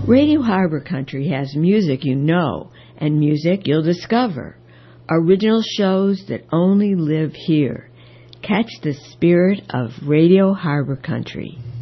Radio Harbor Country has music you know and music you'll discover. Original shows that only live here. Catch the spirit of Radio Harbor Country.